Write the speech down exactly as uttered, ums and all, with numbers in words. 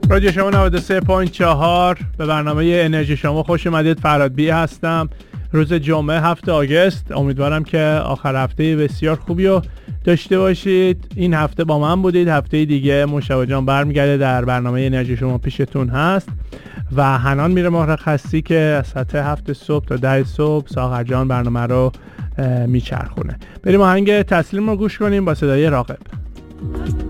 رادیو شما نود و سه ممیز چهار به برنامه انرژی شما خوش اومدید. فراد بی هستم. روز جمعه هفته آگوست، امیدوارم که آخر هفته بسیار خوبی رو داشته باشید. این هفته با من بودید، هفته دیگه مشتبه جان برمیگرده در برنامه انرژی شما پیشتون هست و حنان میره مرخصی که از ساعت هفت صبح تا ده صبح ساغر جان برنامه رو میچرخونه. بریم آهنگ تسلیم رو گوش کنیم با صدای راغب.